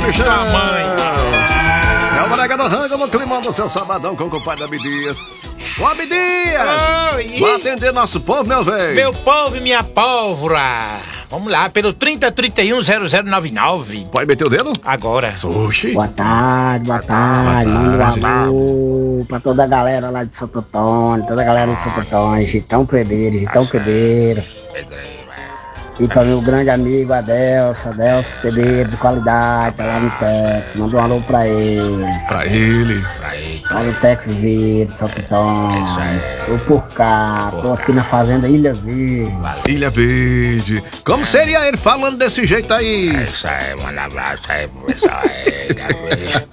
bichão. É o Molega do Rango no climão do seu sabadão com o compadre Abdias. Ô, Abdias! Vai atender nosso povo, meu velho. Meu povo e minha pólvora. Vamos lá, pelo 30310099. Pode meter o dedo? Agora. Oxi. Boa tarde. Manda um alô pra toda a galera lá de Santo Antônio, toda a galera de Santo Antônio, Gitão Pedreiro. E para meu grande amigo Adelso Pedreiro de qualidade, tá lá no Texas. Manda um alô pra ele. Lá no Texas Verde, Santo Antônio. Tô por cá, tô aqui na fazenda Ilha Verde. Como seria ele falando desse jeito aí? Isso aí, manda um abraço aí pro pessoal aí da Verde.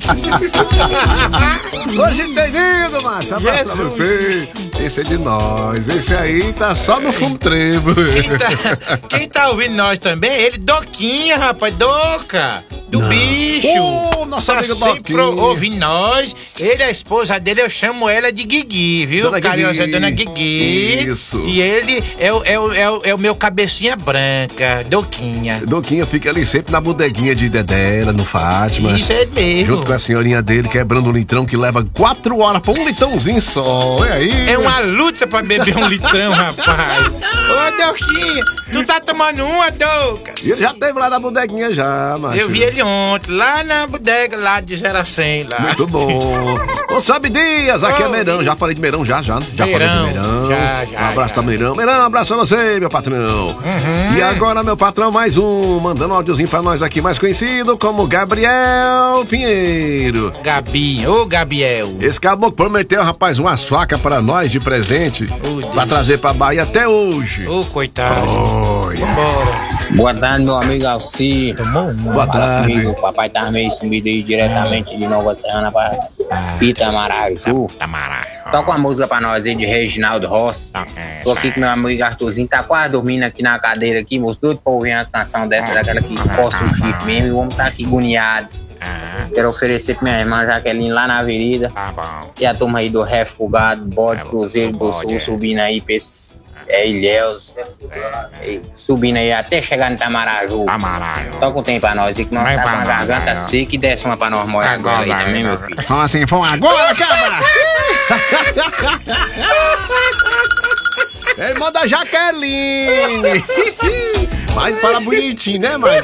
Hoje entendido, macho. Abraço pra você. Esse é de nós. Esse aí tá só no fumo trevo. Quem tá ouvindo nós também, ele, Doquinha, rapaz, Doca, do bicho. Nosso amigo sempre Doquinha. ouvindo nós. Ele, a esposa dele, eu chamo ela de Guigui, viu? Dona Carinhosa, Guigui. Dona Guigui. Isso. E ele é o meu cabecinha branca, Doquinha. Doquinha fica ali sempre na bodeguinha de Dedé, no Fátima. Isso é mesmo. Junto com a senhorinha dele, quebrando um litrão que leva 4 horas pra um litrãozinho só. E aí? É uma luta pra beber um litrão, rapaz. Ô, Doquinha, tu tá tomando uma, Doca? E ele já teve lá na bodeguinha já, macho. Eu vi ele ontem, lá na bodega, lá de 0 a 100, lá. Muito bom. Ô, Sabe Dias, aqui é Meirão. Já falei de Meirão, já falei de Meirão. Já. Um abraço pra Meirão. Meirão, um abraço pra você, meu patrão. E agora, meu patrão, mais um, mandando um áudiozinho pra nós aqui, mais conhecido como Gabriel Pinheiro. Gabinho, ô Gabriel. Esse caboclo prometeu, rapaz, umas facas pra nós de presente, pra trazer pra Bahia até hoje. Ô, coitado. Olha. Vambora. Boa tarde, meu amigo Alci. Tomou uma. Boa Fala tarde. comigo, o papai tá meio sumido aí diretamente de Nova Serrana pra Itamaraju. Tamará. Toca uma música pra nós aí de Reginaldo Rossi. Tô aqui com meu amigo Arthurzinho, tá quase dormindo aqui na cadeira aqui, moço, doido pra ouvir uma canção dessa, daquela que possa o chifre mesmo, e o homem tá aqui agoniado. Quero oferecer pra minha irmã Jaqueline lá na avenida. Tá bom. E a turma aí do Refugado, Bode, Cruzeiro do Sul, subindo aí pra esse Ilhéus, subindo aí até chegar no Itamaraju. Tamará. Toca um tempo pra nós aí que nós Vai tá com pra a nós, garganta vai, seca e desce uma pra nós molhar agora aí também, meu filho. Só assim, foi agora, cabra! É irmã da Jaqueline! Mas fala bonitinho, né, mas?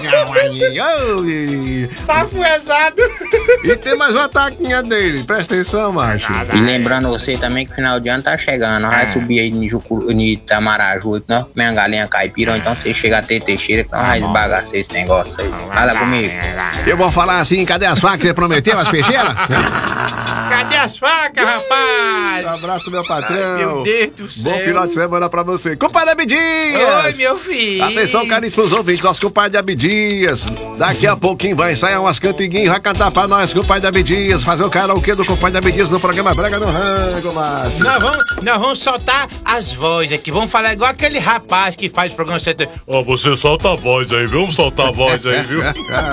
Tá fuezado. E tem mais uma taquinha dele, presta atenção, macho. E lembrando você também que final de ano tá chegando, nós vai subir aí em Itamaraju, nós comer uma galinha caipira, ou então você chega a ter Teixeira, que nós vai esbagaçar esse negócio aí. Fala comigo. Eu vou falar assim, cadê as facas que você prometeu, as peixeiras? Cadê as facas, rapaz? Abraço, meu patrão. Meu Deus do céu. Bom final de semana pra você. Compadre Abdias! Oi, meu filho. Atenção, caríssimos ouvintes, nosso compadre Abdias. Daqui a pouquinho vai ensaiar umas cantiguinhas, vai cantar pra nós, compadre Abdias, fazer o karaokê do compadre Abdias no programa Brega no Rango, macho. Nós vamos soltar as vozes aqui. Vamos falar igual aquele rapaz que faz o programa certo. Ó, você solta a voz aí, viu? Vamos soltar a voz aí, viu?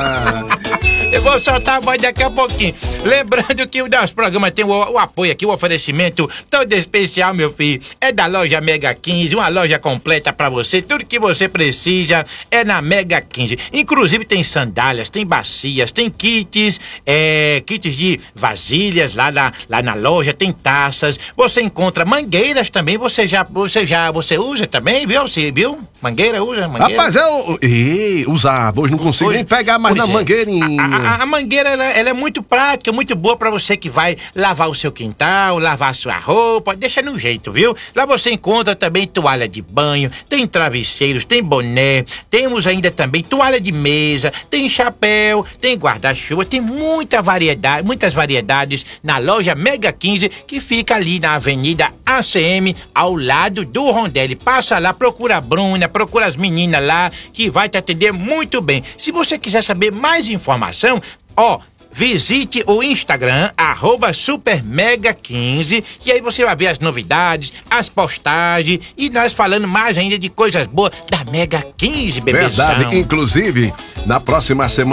Eu vou soltar a voz daqui a pouquinho. Lembrando que o nosso programa tem o apoio aqui, o oferecimento todo especial, meu filho. É da loja Mega 15, uma loja completa pra você. Tudo que você precisa é na Mega 15. Inclusive tem sandálias, tem bacias, tem kits, kits de vasilhas lá na loja, tem taças. Você encontra mangueiras também. Você usa também, viu? Você viu? Mangueira, usa mangueira. Rapaz, usava, hoje não consigo nem pegar mais na mangueirinha. A mangueira, ela é muito prática, muito boa pra você que vai lavar o seu quintal, lavar a sua roupa, deixa no jeito, viu? Lá você encontra também toalha de banho, tem travesseiros, tem boné, temos ainda também toalha de mesa, tem chapéu, tem guarda-chuva, tem muitas variedades na loja Mega 15, que fica ali na Avenida ACM, ao lado do Rondelli. Passa lá, procura a Bruna, procura as meninas lá, que vai te atender muito bem. Se você quiser saber mais informação, visite o Instagram, @supermega15, e aí você vai ver as novidades, as postagens, e nós falando mais ainda de coisas boas da Mega 15, bebezão. Verdade, inclusive, na próxima semana